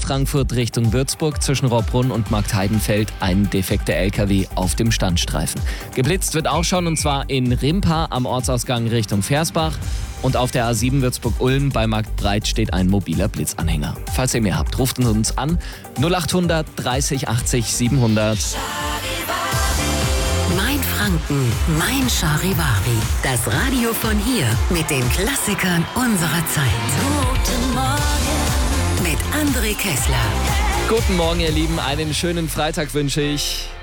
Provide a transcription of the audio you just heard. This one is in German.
Frankfurt Richtung Würzburg zwischen Rohrbrunn und Marktheidenfeld ein defekter LKW auf dem Standstreifen. Geblitzt wird auch schon, und zwar in Rimpa am Ortsausgang Richtung Versbach. Und auf der A7 Würzburg-Ulm bei Marktbreit steht ein mobiler Blitzanhänger. Falls ihr mehr habt, ruft uns an 0800 30 80 700. Mein Franken, mein Charivari. Das Radio von hier mit den Klassikern unserer Zeit. Guten Morgen mit André Kessler. Guten Morgen, ihr Lieben. Einen schönen Freitag wünsche ich.